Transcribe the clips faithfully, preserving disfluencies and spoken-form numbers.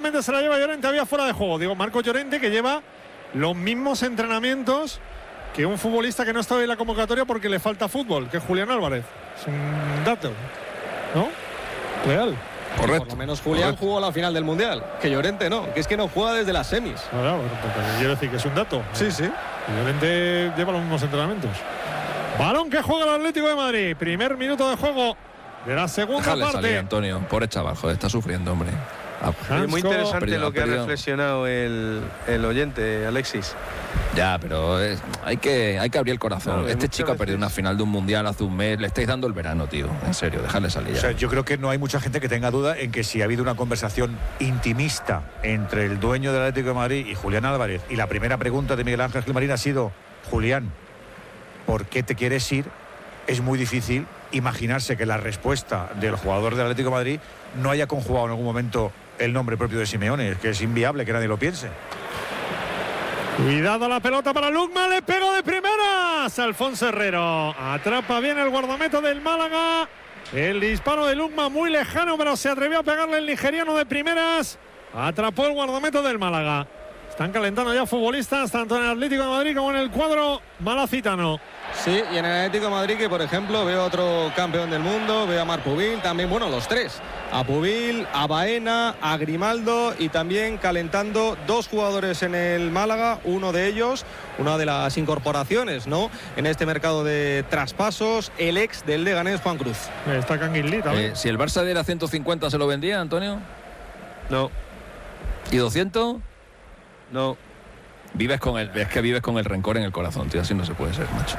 finalmente se la lleva Llorente, había fuera de juego. Digo, Marcos Llorente, que lleva los mismos entrenamientos que un futbolista que no estaba en la convocatoria porque le falta fútbol, que es Julián Álvarez. Es un dato, ¿no? Real. Correcto. Por lo menos Julián correcto. jugó la final del Mundial, que Llorente no, que es que no juega desde las semis. Ahora, bueno, porque quiero decir que es un dato. Sí, sí. Llorente lleva los mismos entrenamientos. Balón que juega el Atlético de Madrid. Primer minuto de juego de la segunda Déjale parte. salir, Antonio. Pobre chaval, joder, está sufriendo, hombre. Es muy interesante perdido, lo que ha perdido. reflexionado el, el oyente, Alexis. Ya, pero es, hay, que, hay que abrir el corazón. Claro, este muchas chico ha perdido veces- una final de un mundial hace un mes. Le estáis dando el verano, tío. En serio, déjale salir O ya. sea, yo creo que no hay mucha gente que tenga duda en que si ha habido una conversación intimista entre el dueño del Atlético de Madrid y Julián Álvarez, y la primera pregunta de Miguel Ángel Gilmarín ha sido: Julián, ¿por qué te quieres ir? Es muy difícil imaginarse que la respuesta del jugador del Atlético de Madrid no haya conjugado en algún momento el nombre propio de Simeone. Es que es inviable que nadie lo piense. Cuidado la pelota para Lukman, le pegó de primeras. Alfonso Herrero atrapa bien el guardameta del Málaga. El disparo de Lukman muy lejano, pero se atrevió a pegarle el nigeriano de primeras. Atrapó el guardameta del Málaga. Están calentando ya futbolistas, tanto en el Atlético de Madrid como en el cuadro malacitano. Sí, y en el Atlético de Madrid, que por ejemplo veo otro campeón del mundo, veo a Marc Pubil, también, bueno, los tres. A Pubil, a Baena, a Grimaldo y también calentando dos jugadores en el Málaga, uno de ellos, una de las incorporaciones, ¿no? En este mercado de traspasos, el ex del Leganés, Juan Cruz. Está Canguilí también. Eh, si el Barça diera ciento cincuenta, ¿se lo vendía, Antonio? No, ¿Y doscientos? no. Vives con el, es que vives con el rencor en el corazón, tío. Así no se puede ser, macho.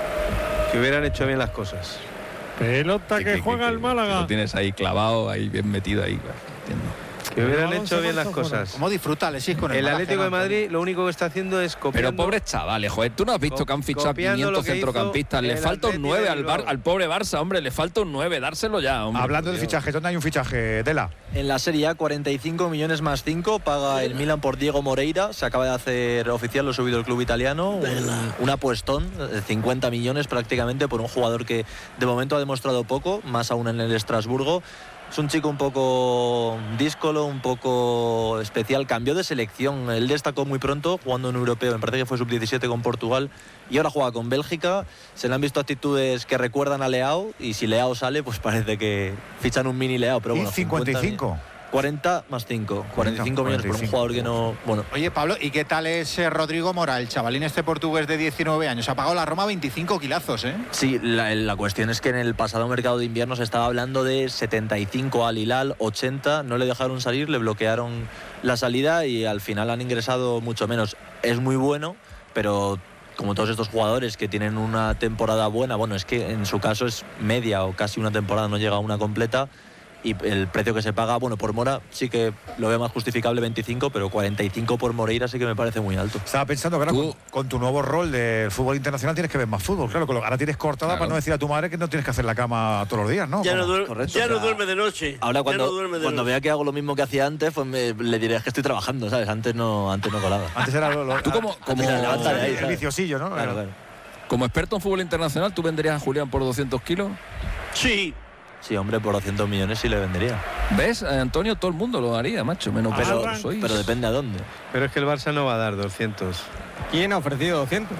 Que hubieran hecho bien las cosas. Pelota que, que juega que, el Málaga. Que lo tienes ahí clavado, ahí bien metido ahí. Entiendo. Que hubieran hecho bien las cosas. ¿Cómo disfruta Alexis con el El Málaga, Atlético de Antonio? Madrid lo único que está haciendo es copiando. Pero pobres chavales, joder, tú no has visto Co- que han fichado copiando lo quinientos que hizo centrocampistas. Le el falta un Atleti nueve de al, Bar- Bilbao. al pobre Barça, hombre, le falta un nueve, dárselo ya, hombre. Hablando de Dios. fichajes, ¿dónde hay un fichaje, Tela? En la Serie A, cuarenta y cinco millones más cinco paga el Milan por Diego Moreira. Se acaba de hacer oficial, lo ha subido el club italiano. Un, un apuestón, de cincuenta millones prácticamente, por un jugador que de momento ha demostrado poco, más aún en el Estrasburgo. Es un chico un poco díscolo, un poco especial. Cambió de selección. Él destacó muy pronto jugando en europeo. Me parece que fue sub diecisiete con Portugal. Y ahora juega con Bélgica. Se le han visto actitudes que recuerdan a Leao. Y si Leao sale, pues parece que fichan un mini Leao. Pero Y bueno, cincuenta y cinco. cuarenta más cinco. cuarenta y cinco millones por un jugador que no... Bueno, Oye, Pablo, ¿y qué tal es eh, Rodrigo Mora, el chavalín este portugués de diecinueve años? Ha pagado la Roma veinticinco kilazos, ¿eh? sí, la, la cuestión es que en el pasado mercado de invierno se estaba hablando de setenta y cinco al Hilal, ochenta. No le dejaron salir, le bloquearon la salida y al final han ingresado mucho menos. Es muy bueno, pero... como todos estos jugadores que tienen una temporada buena, bueno, es que en su caso es media o casi una temporada, no llega a una completa, y el precio que se paga, bueno, por Mora sí que lo veo más justificable, veinticinco, pero cuarenta y cinco por Moreira sí que me parece muy alto. Estaba pensando que ahora Tú- con, con tu nuevo rol de fútbol internacional tienes que ver más fútbol. Claro, con lo- ahora tienes cortada Claro. para no decir a tu madre que no tienes que hacer la cama todos los días, ¿no? Ya, no, Como- duerme, Correcto, ya o no sea, duerme de noche. Ahora cuando, ya no duerme de cuando noche. vea que hago lo mismo que hacía antes, pues me- le diré que estoy trabajando, ¿sabes? Antes no, antes no colaba. Antes era lo, lo- Tú como, como, Antes era levanta de ahí, el ¿sabes? viciosillo, ¿no? Claro, claro. como experto en fútbol internacional, ¿tú venderías a Julián por doscientos kilos? Sí, Sí, hombre, por doscientos millones sí le vendería. ¿Ves, eh, Antonio? Todo el mundo lo haría, macho, menos Pero, vosotros sois. pero depende a dónde. Pero es que el Barça no va a dar doscientos. ¿Quién ha ofrecido doscientos?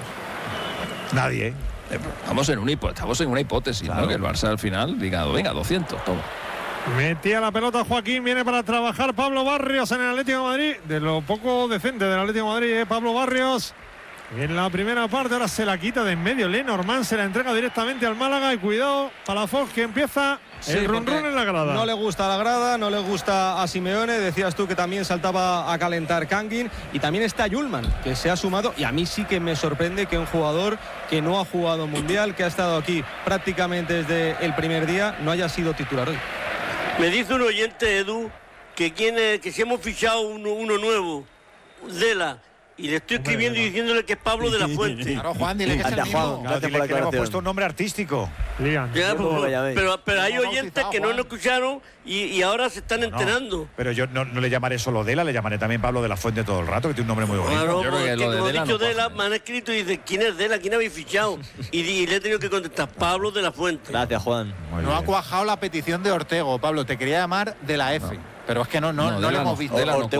Nadie, ¿eh? Eh, Estamos en, una hipo- estamos en una hipótesis, Claro. ¿no? Que el Barça al final diga, venga, doscientos, toma. Metía la pelota Joaquín, viene para trabajar Pablo Barrios en el Atlético de Madrid. De lo poco decente del Atlético de Madrid, ¿eh? Pablo Barrios. En la primera parte ahora se la quita de en medio. Lenormand se la entrega directamente al Málaga. Y cuidado, Palafox, que empieza el run porque run en la grada. No le gusta la grada, no le gusta a Simeone. Decías tú que también saltaba a calentar Kangin. Y también está Yulman, que se ha sumado. Y a mí sí que me sorprende que un jugador que no ha jugado mundial, que ha estado aquí prácticamente desde el primer día, no haya sido titular hoy. me dice un oyente, Edu, que, quiere, que si hemos fichado uno, uno nuevo, Dela, y le estoy escribiendo y diciéndole que es Pablo de la Fuente. Claro, Juan, dile que es el Gracias, mismo. Juan. Claro, Gracias dile por la que le hemos aclaración. puesto un nombre artístico. Ligan. Ya, Yo como pues, que ya veis. pero, pero hay Lo hemos oyentes bautizado, que no Juan. lo escucharon y, y ahora se están No, enterando. pero yo no, no le llamaré solo Dela, le llamaré también Pablo de la Fuente todo el rato, que tiene un nombre muy bonito. Claro, Yo creo que porque lo de como he Dela dicho no pasa, Dela, ¿eh? me han escrito y dicen, ¿quién es Dela? ¿Quién habéis fichado? Y, y le he tenido que contestar, Pablo de la Fuente. Gracias, Juan. Muy No ha bien. cuajado la petición de Ortego, Pablo. Te quería llamar de la F. Pero es que no, no, No, no, Dela le hemos no, visto. Dela no Ortego